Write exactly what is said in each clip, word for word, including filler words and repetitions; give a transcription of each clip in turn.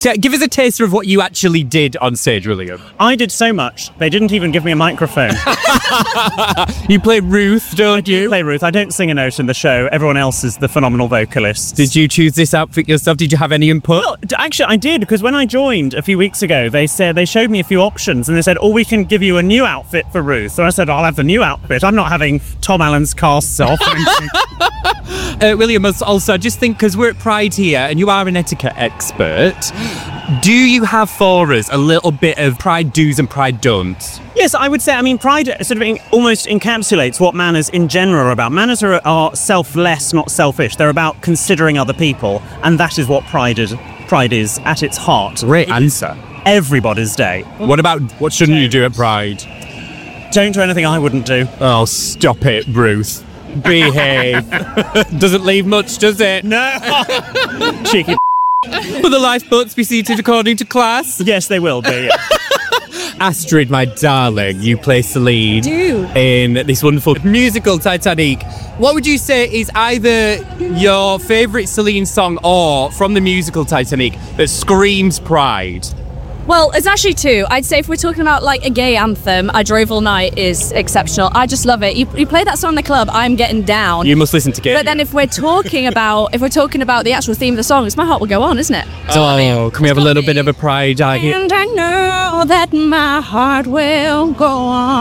So give us a taster of what you actually did on stage, William. I did so much. They didn't even give me a microphone. You play Ruth, don't you? I play Ruth. I don't sing a note in the show. Everyone else is the phenomenal vocalist. Did you choose this outfit yourself? Did you have any input? Well, d- actually, I did, because when I joined a few weeks ago, they said they showed me a few options, and they said, "Oh, we can give you a new outfit for Ruth." So I said, "I'll have the new outfit. I'm not having Tom Allen's casts off." uh, William, also, I just think because we're at Pride here, and you are an etiquette expert, do you have for us a little bit of Pride do's and Pride don'ts? Yes, I would say, I mean, Pride sort of in, almost encapsulates what manners in general are about. Manners are, are selfless, not selfish. They're about considering other people, and that is what Pride is, Pride is at its heart. Great answer. Everybody's day. What about, what shouldn't you do at Pride? Don't do anything I wouldn't do. Oh, stop it, Ruth. Behave. Doesn't leave much, does it? No. Cheeky. Will the lifeboats be seated according to class? Yes, they will be. Yeah. Astrid, my darling, you play Celine Do. in this wonderful musical Titanic. What would you say is either your favourite Celine song or from the musical Titanic that screams Pride? Well, it's actually two. I'd say if we're talking about like a gay anthem, I Drove All Night is exceptional. I just love it. You, you play that song in the club, I'm getting down. You must listen to Gay. But then if we're talking about if we're talking about the actual theme of the song, it's My Heart Will Go On, isn't it? Oh, can we have a little bit of a Pride? And I know that my heart will go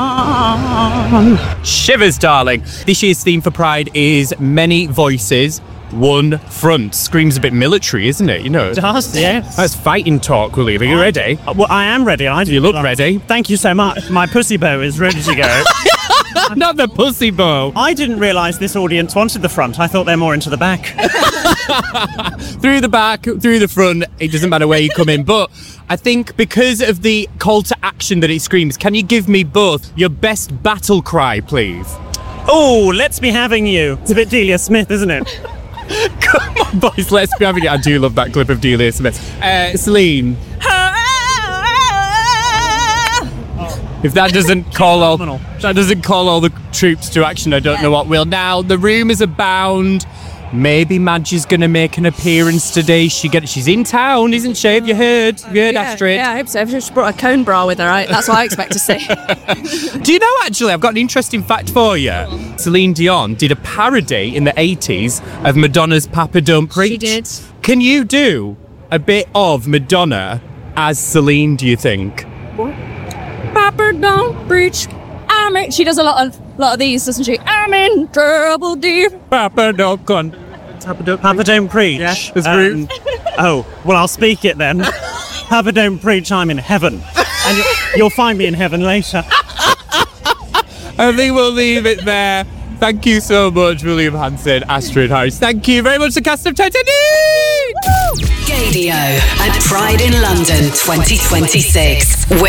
on. Shivers, darling. This year's theme for Pride is Many Voices, One Front. Screams a bit military, isn't it? You know. It does, yes. That's fighting talk, William. Are you ready? Uh, Well, I am ready. I do You look like- ready. Thank you so much. My pussy bow is ready to go. Not the pussy bow. I didn't realise this audience wanted the front. I thought they're more into the back. Through the back, through the front, it doesn't matter where you come in. But I think because of the call to action that it screams, can you give me both your best battle cry, please? Oh, let's be having you. It's a bit Delia Smith, isn't it? Come on, boys, let's be having it. I do love that clip of Delia Smith. Uh, Celine, if that doesn't call all Phenomenal. that doesn't call all the troops to action, I don't know what will. Now the rumours abound. Maybe Madge is going to make an appearance today. She get she's in town, isn't she? Have you heard? Have you heard, Yeah, Astrid? yeah, I hope so. She brought a cone bra with her, right? That's what I expect to see. Do you know, actually, I've got an interesting fact for you. Celine Dion did a parody in the eighties of Madonna's Papa Don't Preach. She did. Can you do a bit of Madonna as Celine, do you think? Papa don't preach. I'm in. She does a lot of lot of these, doesn't she? I'm in trouble, dear. Papa Don't Con. Papa don't, Papa don't preach. Yeah, it's Um, rude. Oh, well, I'll speak it then. Papa don't preach, I'm in heaven. And you- you'll find me in heaven later. I think we'll leave it there. Thank you so much, William Hanson, Astrid Harris. Thank you very much, the cast of Titanic! Gaydio at Pride in London twenty twenty-six with